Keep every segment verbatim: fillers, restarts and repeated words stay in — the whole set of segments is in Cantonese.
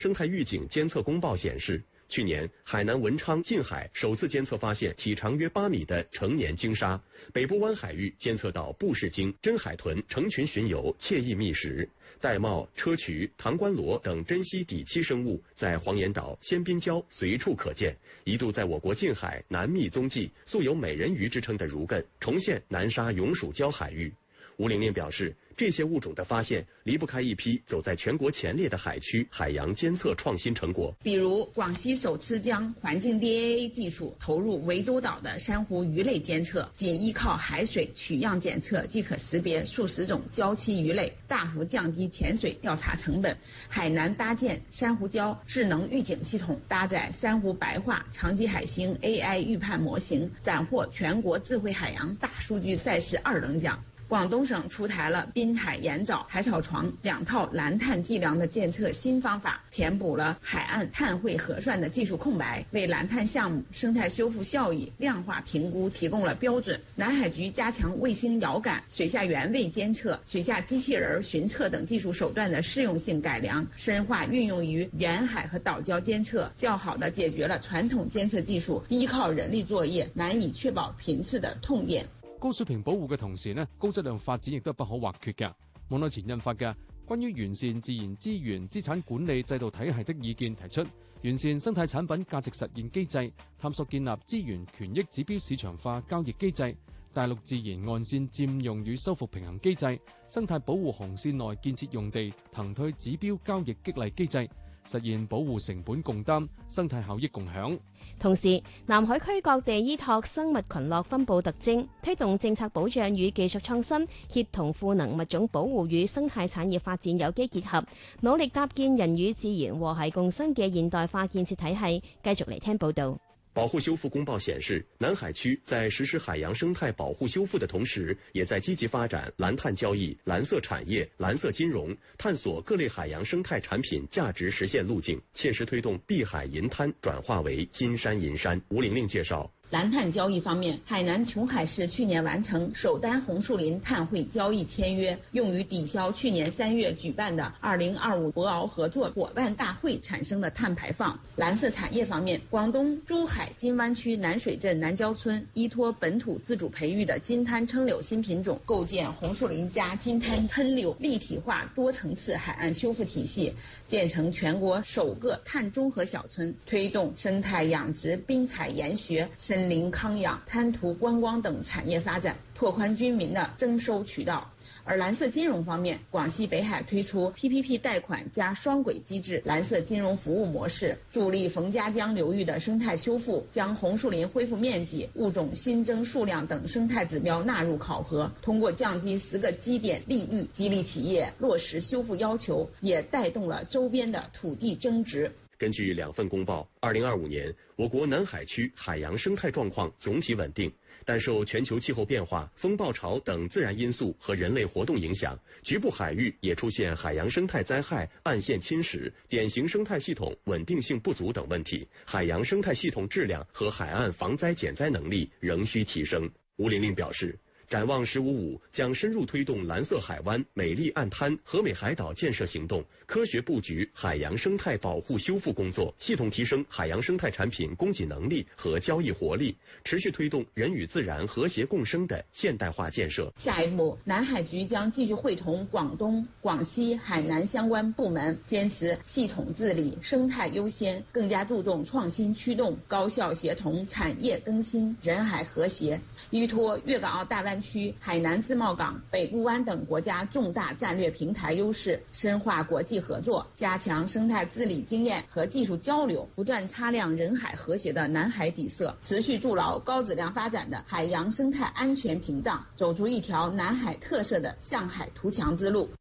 生态预警监测公报显示，去年海南文昌近海首次监测发现体长约八米的成年鲸鲨，北部湾海域监测到布氏鲸、真海豚成群巡游，惬意觅食。玳瑁、砗磲、唐冠螺等珍稀底栖生物在黄岩岛、仙滨礁随处可见，一度在我国近海南觅踪迹，素有美人鱼之称的儒艮重现南沙永暑礁海域。吴玲玲表示，这些物种的发现离不开一批走在全国前列的海区海洋监测创新成果。 比如，广西首次将环境 D A A 技术投入涠洲岛的珊瑚鱼类监测，仅依靠海水取样检测即可识别数十种礁栖鱼类，大幅降低潜水调查成本。海南搭建珊瑚礁智能预警系统，搭载珊瑚白化、长棘海星 A I 预判模型，斩获全国智慧海洋大数据赛事二等奖。广东省出台了滨海盐藻、海草床两套蓝碳计量的监测新方法，填补了海岸碳汇核算的技术空白，为蓝碳项目生态修复效益量化评估提供了标准。南海局加强卫星遥感、水下原位监测、水下机器人巡测等技术手段的适用性改良，深化运用于沿海和岛礁监测，较好地解决了傳統監測技術依靠人力作業難以確保頻次的痛點。 高水平保護嘅同時呢，高質量發展亦都不可或缺嘅。網內前印發嘅關於完善自然資源資產管理制度體系的意見提出，完善生態產品價值實現機制，探索建立資源權益指標市場化交易機制，大陸自然岸線佔用與修復平衡機制，生態保護紅線內建設用地騰退指標交易激勵機制，實現保護成本共擔、生態效益共享。 同時，南海區各地依託生物群落分佈特徵，推動政策保障與技術創新，協同賦能物種保護與生態產業發展有機結合，努力搭建人與自然和諧共生嘅現代化建設體系。繼續嚟聽報導。 保護修復公報顯示，南海區在實施海洋生態保護修復的同時，也在積極發展藍碳交易、藍色產業、藍色金融，探索各類海洋生態產品價值實現路徑，切實推動碧海銀灘轉化為金山銀山。吳玲玲介紹。 藍碳交易方面，海南瓊海市去年完成首單紅樹林碳匯交易簽約，用於抵消去年三月舉辦的二零二五博鰲合作伙伴大會產生的碳排放。藍色產業方面，廣東珠海金灣區南水鎮南郊村依托本土自主培育的金灘鰭柳新品種，構建紅樹林加金灘鰭柳立體化多層次海岸修復體系，建成全國首個碳中和小村，推動生態養殖、濱海研學、森林康養、灘塗觀光等產業發展，拓寬居民的徵收渠道。而藍色金融方面，廣西北海推出 P P P 貸款加雙軌機制藍色金融服務模式，助力馮家江流域的生態修復，將紅樹林恢復面積、物種新增數量等生態指標納入考核，通過降低十個基點利率，激勵企業落實修復要求，也帶動了周邊的土地增值。 根據兩份公報，二零二五年我國南海區海洋生態狀況總體穩定，但受全球氣候變化、風暴潮等自然因素和人類活動影響，局部海域也出現海洋生態災害、岸線侵蝕、典型生態系統穩定性不足等問題，海洋生態系統質量和海岸防災減災能力仍需提升。吳玲玲表示，展望十五五將深入推動藍色海灣、美麗岸灘、和美海島建設行動，科學佈局海洋生態保護修復工作，系統提升海洋生態產品供給能力和交易活力，持續推動人與自然和諧共生的現代化建設。 下一步，南海局將繼續會同廣東、廣西、海南相關部門，堅持系統治理、生態優先，更加注重創新驅動、高效協同、產業更新、人海和諧，依託粵港澳大灣區、海南自貿港、北部灣等國家重大戰略平台優勢，深化國際合作，加強生態治理經驗和技術交流，不斷擦亮人海和諧的南海底色，持續築牢高質量發展的海洋生態安全屏障，走出一條南海特色的向海圖強之路。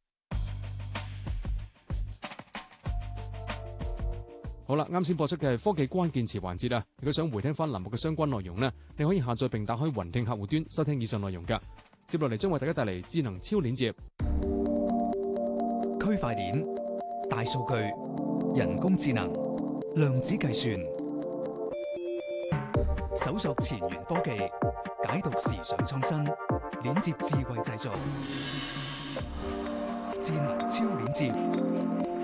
好啦，啱先播出嘅係科技關鍵詞環節啦。如果想回聽翻欄目嘅相關內容呢，你可以下載並打開雲聽客戶端收聽以上內容㗎。接落嚟將為大家帶嚟智能超鏈接、 區塊鏈、大數據、人工智能、量子計算，搜索前沿科技，解讀時尚創新，鏈接智慧製造，智能超鏈接。